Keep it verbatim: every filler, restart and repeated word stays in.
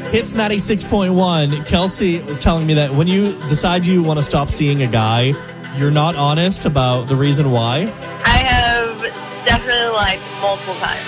Hits ninety-six point one. Kelsey was telling me that when you decide you want to stop seeing a guy, you're not honest about the reason why. I have definitely, like, multiple times.